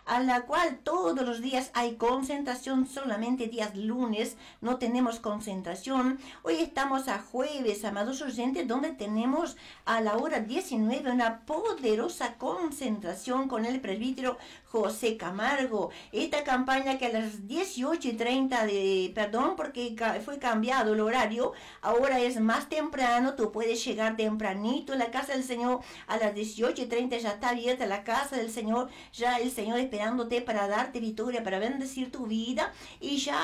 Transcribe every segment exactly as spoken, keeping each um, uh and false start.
a la cual todos los días hay concentración, solamente días lunes no tenemos concentración. Hoy estamos a jueves, amados oyentes, donde tenemos a la hora diecinueve una poderosa concentración con el presbítero José Camargo. Esta campaña que a las dieciocho y treinta de, perdón, porque fue cambiado el horario, ahora es más temprano, tú puedes llegar tempranito en la casa del Señor, a las dieciocho y treinta ya está abierta la casa del Señor, ya el Señor esperándote para darte victoria, para bendecir tu vida, y ya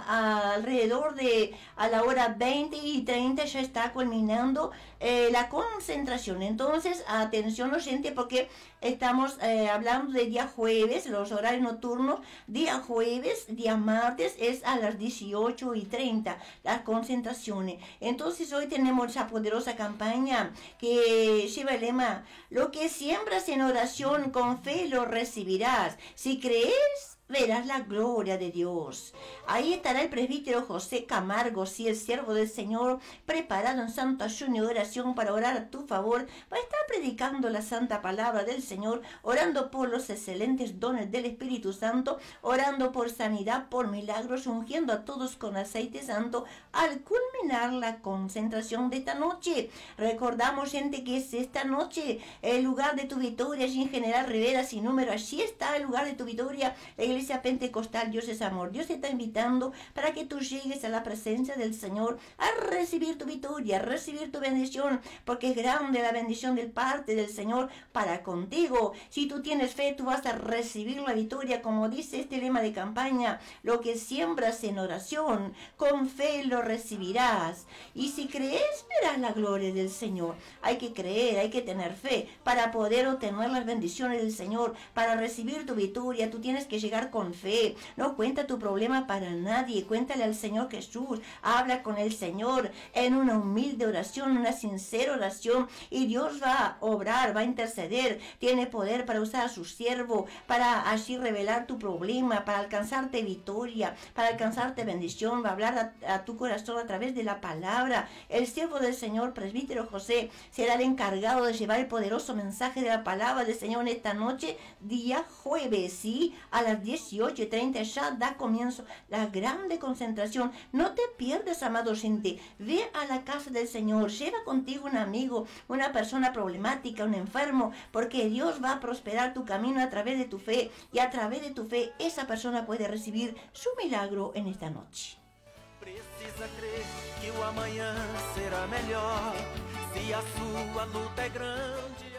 a, alrededor de a la hora veinte y treinta ya está culminando eh, la concentración. Entonces, atención oyente, porque estamos eh, hablando de día jueves, los horarios nocturnos, día jueves, día martes es a las dieciocho y treinta las concentraciones. Entonces hoy tenemos esa poderosa campaña que lleva el lema: lo que siembras en oración, con fe lo recibirás. Si crees, verás la gloria de Dios. Ahí estará el presbítero José Camargo, sí, el siervo del Señor, preparado en santo ayuno y oración para orar a tu favor. Va a estar predicando la santa palabra del Señor, orando por los excelentes dones del Espíritu Santo, orando por sanidad, por milagros, ungiendo a todos con aceite santo al culminar la concentración de esta noche. Recordamos, gente, que es esta noche el lugar de tu victoria, allí en General Rivera sin número. Allí está el lugar de tu victoria, la Iglesia Pentecostal Dios es Amor. Dios te está invitando para que tú llegues a la presencia del Señor, a recibir tu victoria, a recibir tu bendición, porque es grande la bendición del parte del Señor para contigo. Si tú tienes fe, tú vas a recibir la victoria, como dice este lema de campaña: lo que siembras en oración, con fe lo recibirás. Y si crees, verás la gloria del Señor. Hay que creer, hay que tener fe para poder obtener las bendiciones del Señor, para recibir tu victoria. Tú tienes que llegar con fe. No cuenta tu problema para nadie, cuéntale al Señor Jesús, habla con el Señor en una humilde oración, una sincera oración, y Dios va a obrar, va a interceder. Tiene poder para usar a su siervo, para así revelar tu problema, para alcanzarte victoria, para alcanzarte bendición. Va a hablar a, a tu corazón a través de la palabra. El siervo del Señor, presbítero José, será el encargado de llevar el poderoso mensaje de la palabra del Señor en esta noche, día jueves, ¿sí? A las dieciocho y treinta ya da comienzo la grande concentración. No te pierdas, amado oyente. Ve a la casa del Señor, lleva contigo un amigo, una persona problemática, un enfermo, porque Dios va a prosperar tu camino a través de tu fe, y a través de tu fe esa persona puede recibir su milagro en esta noche. Precisa crer que o amanhã será melhor, si a sua luta é grande.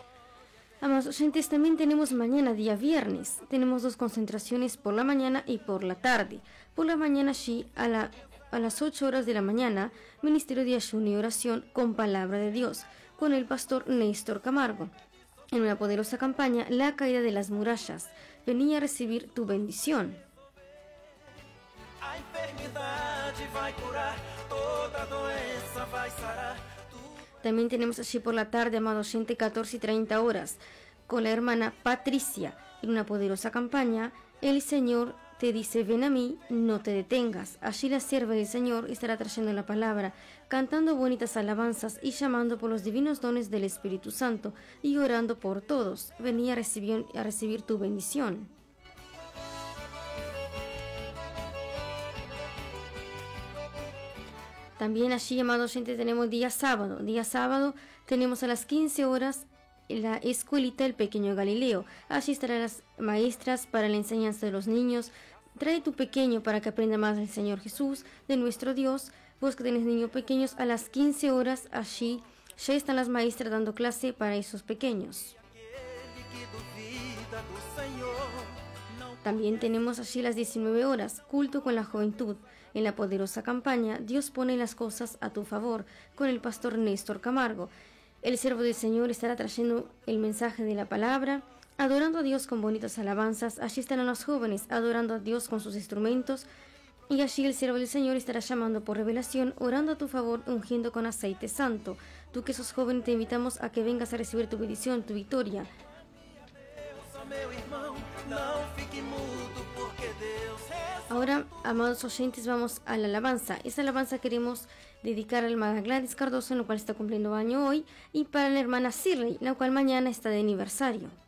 Amados oyentes, también tenemos mañana, día viernes. Tenemos dos concentraciones, por la mañana y por la tarde. Por la mañana, sí, a, la, a las ocho horas de la mañana, Ministerio de Ayuno y Oración con Palabra de Dios, con el pastor Néstor Camargo. En una poderosa campaña, La Caída de las Murallas. Venía a recibir tu bendición. A enfermidade vai curar, toda doença vai sarar. También tenemos allí por la tarde, amado oyente, catorce y treinta horas, con la hermana Patricia, en una poderosa campaña. El Señor te dice: ven a mí, no te detengas. Allí la sierva del Señor estará trayendo la palabra, cantando bonitas alabanzas y llamando por los divinos dones del Espíritu Santo y orando por todos. Venía a recibir, a recibir tu bendición. También allí, amados oyentes, tenemos día sábado. Día sábado tenemos a las quince horas la escuelita El Pequeño Galileo. Allí estarán las maestras para la enseñanza de los niños. Trae tu pequeño para que aprenda más del Señor Jesús, de nuestro Dios. Vos que tenés niños pequeños, a las quince horas allí ya están las maestras dando clase para esos pequeños. También tenemos allí las diecinueve horas, culto con la juventud. En la poderosa campaña, Dios pone las cosas a tu favor, con el pastor Néstor Camargo. El siervo del Señor estará trayendo el mensaje de la palabra, adorando a Dios con bonitas alabanzas. Allí estarán los jóvenes adorando a Dios con sus instrumentos. Y allí el siervo del Señor estará llamando por revelación, orando a tu favor, ungiendo con aceite santo. Tú que sos joven, te invitamos a que vengas a recibir tu bendición, tu victoria. Ahora, amados oyentes, vamos a la alabanza. Esa alabanza queremos dedicar a la hermana Gladys Cardoso, en la cual está cumpliendo año hoy, y para la hermana Shirley, la cual mañana está de aniversario.